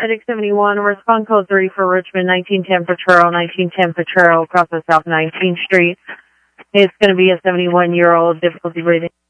Medic 71, respond code 3 for Richmond, 1910 Potrero across the South 19th Street. It's going to be a 71-year-old, difficulty breathing.